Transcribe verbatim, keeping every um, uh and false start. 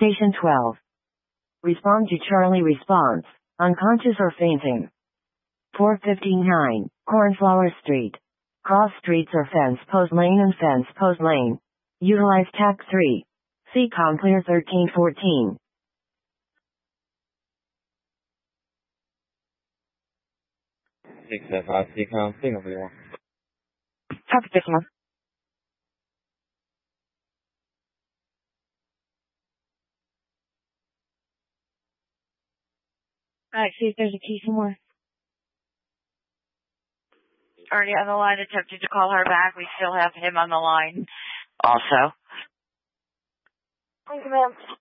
Station twelve. Respond to Charlie response. Unconscious or fainting. four fifty-nine, Cornflower Street. Cross streets or fence post lane and fence post lane. Utilize T A C three. C COM clear thirteen fourteen. six seven five C COM, signal three one. Copy this one. Alright, see if there's a key somewhere. Already on the line, attempted to call her back. We still have him on the line also. Thank you, ma'am.